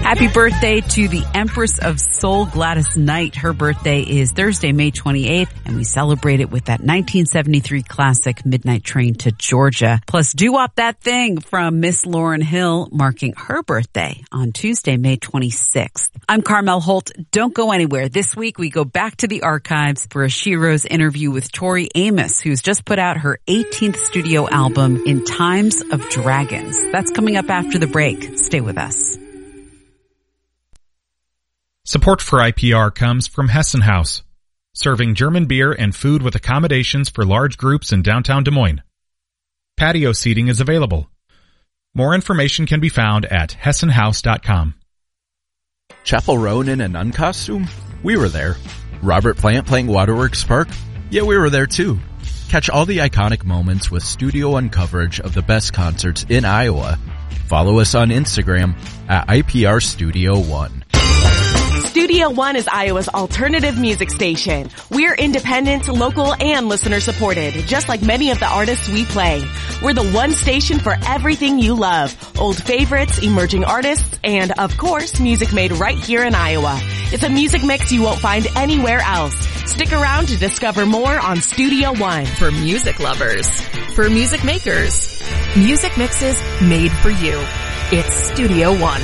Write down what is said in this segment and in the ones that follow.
Happy birthday to the Empress of Soul, Gladys Knight. Her birthday is Thursday, May 28th, and we celebrate it with that 1973 classic Midnight Train to Georgia. Plus, Doo-Wop That Thing from Miss Lauryn Hill, marking her birthday on Tuesday, May 26th. I'm Carmel Holt. Don't go anywhere. This week, we go back to the archives for a She Rose interview with Tori Amos, who's just put out her 18th studio album, In Times of Dragons. That's coming up after the break. Stay with us. Support for IPR comes from Hessen House, serving German beer and food with accommodations for large groups in downtown Des Moines. Patio seating is available. More information can be found at hessenhouse.com. Chapel Roan in a nun costume? We were there. Robert Plant playing Waterworks Park? Yeah, we were there too. Catch all the iconic moments with Studio One coverage of the best concerts in Iowa. Follow us on Instagram at IPR Studio One. Studio One is Iowa's alternative music station. We're independent, local, and listener supported, just like many of the artists we play. We're the one station for everything you love. Old favorites, emerging artists, and of course, music made right here in Iowa. It's a music mix you won't find anywhere else. Stick around to discover more on Studio One. For music lovers, for music makers, music mixes made for you. It's Studio One.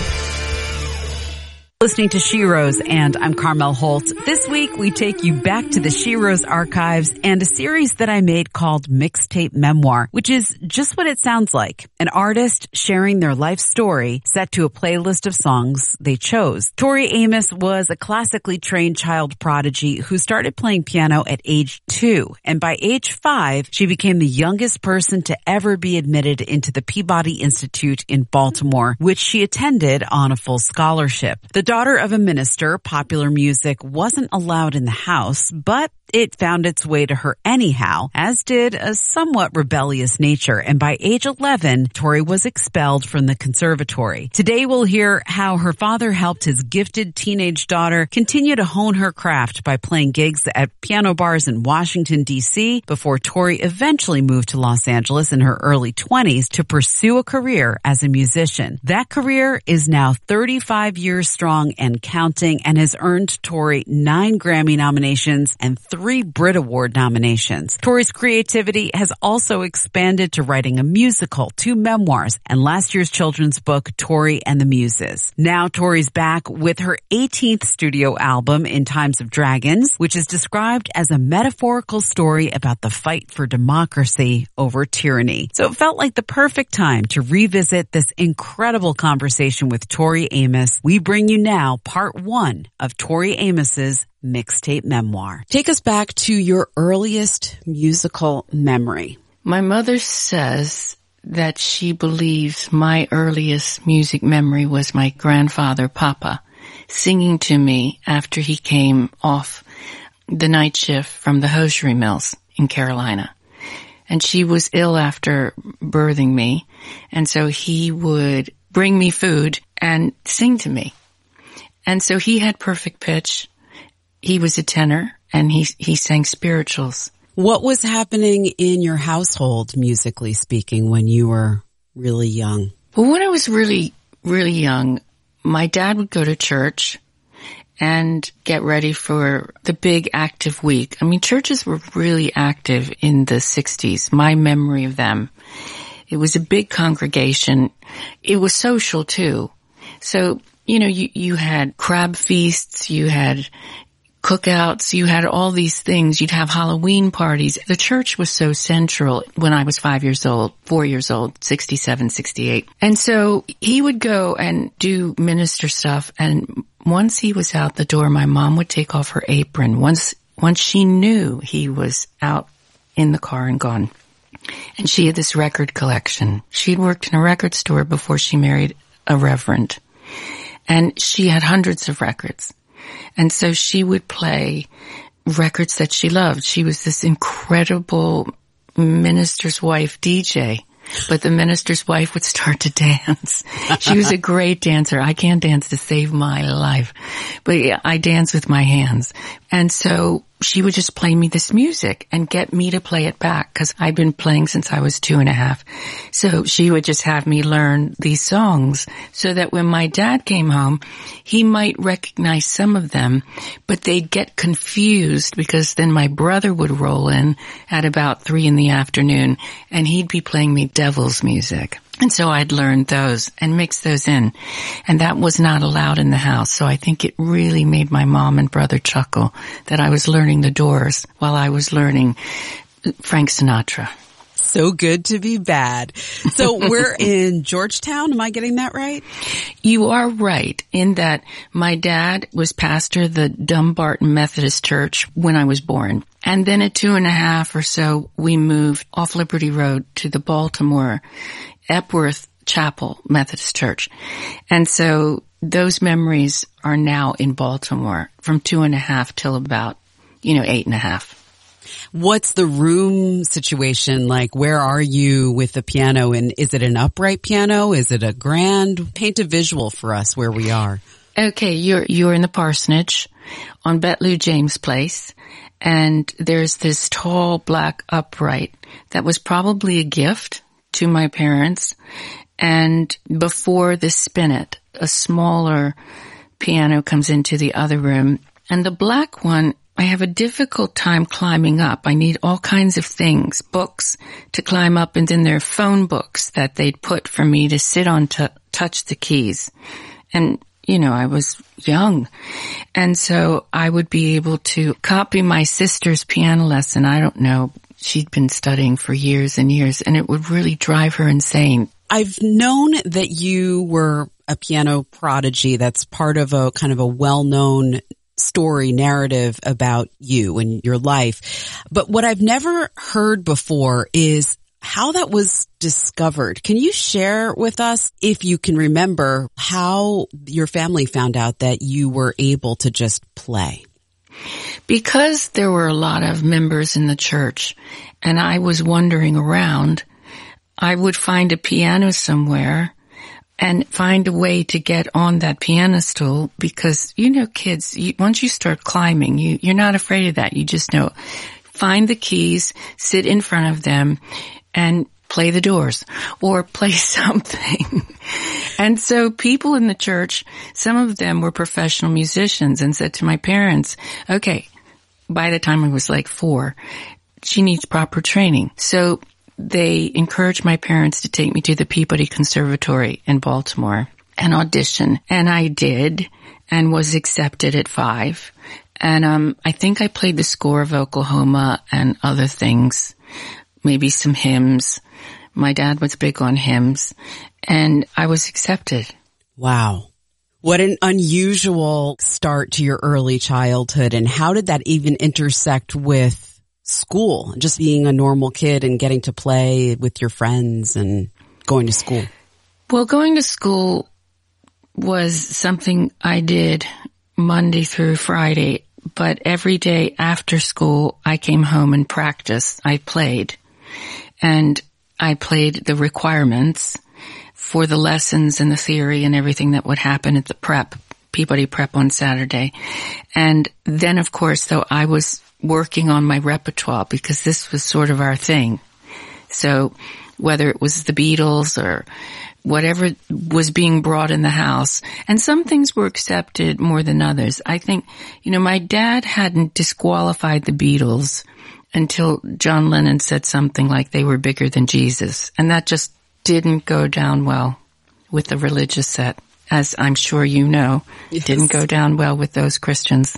Listening to She Rose, and I'm Carmel Holt. This week, we take you back to the She Rose archives and a series that I made called Mixtape Memoir, which is just what it sounds like. An artist sharing their life story set to a playlist of songs they chose. Tori Amos was a classically trained child prodigy who started playing piano at age 2. And by age 5, she became the youngest person to ever be admitted into the Peabody Institute in Baltimore, which she attended on a full scholarship. The daughter of a minister, popular music wasn't allowed in the house, but it found its way to her anyhow, as did a somewhat rebellious nature. And by age 11, Tori was expelled from the conservatory. Today we'll hear how her father helped his gifted teenage daughter continue to hone her craft by playing gigs at piano bars in Washington, D.C., before Tori eventually moved to Los Angeles in her early 20s to pursue a career as a musician. That career is now 35 years strong and counting, and has earned Tori 9 Grammy nominations and 3 Brit Award nominations. Tori's creativity has also expanded to writing a musical, 2 memoirs, and last year's children's book, Tori and the Muses. Now Tori's back with her 18th studio album, In Times of Dragons, which is described as a metaphorical story about the fight for democracy over tyranny. So it felt like the perfect time to revisit this incredible conversation with Tori Amos. We bring you now part 1 of Tori Amos's Mixtape Memoir. Take us back to your earliest musical memory. My mother says that she believes my earliest music memory was my grandfather, Papa, singing to me after he came off the night shift from the hosiery mills in Carolina. And she was ill after birthing me, and so he would bring me food and sing to me. And so he had perfect pitch. He was a tenor, and he sang spirituals. What was happening in your household, musically speaking, when you were really young? Well, when I was really, really young, my dad would go to church and get ready for the big active week. I mean, churches were really active in the 60s, my memory of them. It was a big congregation. It was social, too. So, you know, you had crab feasts, you had cookouts, you had all these things. You'd have Halloween parties. The church was so central when I was 4 years old, 67, 68. And so he would go and do minister stuff. And once he was out the door, my mom would take off her apron. Once she knew he was out in the car and gone. And she had this record collection. She'd worked in a record store before she married a reverend. And she had hundreds of records. And so she would play records that she loved. She was this incredible minister's wife DJ, but the minister's wife would start to dance. She was a great dancer. I can't dance to save my life, but yeah, I dance with my hands. And so she would just play me this music and get me to play it back because I'd been playing since I was 2.5. So she would just have me learn these songs so that when my dad came home, he might recognize some of them, but they'd get confused because then my brother would roll in at about 3 p.m. and he'd be playing me devil's music. And so I'd learned those and mixed those in. And that was not allowed in the house. So I think it really made my mom and brother chuckle that I was learning the Doors while I was learning Frank Sinatra. So good to be bad. So we're in Georgetown. Am I getting that right? You are right in that my dad was pastor of the Dumbarton Methodist Church when I was born. And then at 2.5 or so, we moved off Liberty Road to the Baltimore Epworth Chapel Methodist Church. And so those memories are now in Baltimore from 2.5 till about, 8.5. What's the room situation like? Where are you with the piano? And is it an upright piano? Is it a grand? Paint a visual for us where we are. Okay, you're in the parsonage on Betlou James Place, and there's this tall black upright that was probably a gift to my parents. And before the spinet, a smaller piano comes into the other room. And the black one, I have a difficult time climbing up. I need all kinds of things, books to climb up, and then there are phone books that they'd put for me to sit on to touch the keys. And, I was young. And so I would be able to copy my sister's piano lesson. I don't know. She'd been studying for years and years, and it would really drive her insane. I've known that you were a piano prodigy. That's part of a kind of a well-known story narrative about you and your life. But what I've never heard before is how that was discovered. Can you share with us, if you can remember, how your family found out that you were able to just play? Because there were a lot of members in the church and I was wandering around, I would find a piano somewhere and find a way to get on that piano stool because, kids, once you start climbing, you're not afraid of that. You just know, find the keys, sit in front of them, and play the Doors or play something. And so people in the church, some of them were professional musicians and said to my parents, okay, by the time I was like 4, she needs proper training. So they encouraged my parents to take me to the Peabody Conservatory in Baltimore and audition. And I did and was accepted at 5. And I think I played the score of Oklahoma and other things, maybe some hymns. My dad was big on hymns, and I was accepted. Wow. What an unusual start to your early childhood, and how did that even intersect with school, just being a normal kid and getting to play with your friends and going to school? Well, going to school was something I did Monday through Friday, but every day after school, I came home and practiced. I played, and I played the requirements for the lessons and the theory and everything that would happen at the Peabody Prep on Saturday. And then, of course, though, I was working on my repertoire because this was sort of our thing. So whether it was the Beatles or whatever was being brought in the house, and some things were accepted more than others. I think, my dad hadn't disqualified the Beatles until John Lennon said something like they were bigger than Jesus. And that just didn't go down well with the religious set, as I'm sure you know. Yes. It didn't go down well with those Christians.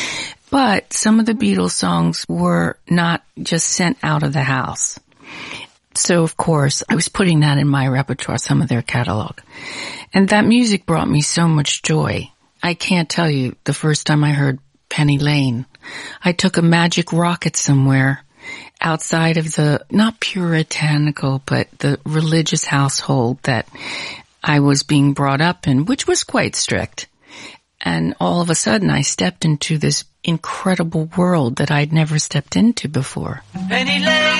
But some of the Beatles songs were not just sent out of the house. So, of course, I was putting that in my repertoire, some of their catalog. And that music brought me so much joy. I can't tell you the first time I heard Penny Lane. I took a magic rocket somewhere outside of the, not puritanical, but the religious household that I was being brought up in, which was quite strict. And all of a sudden I stepped into this incredible world that I'd never stepped into before. Penny Lane.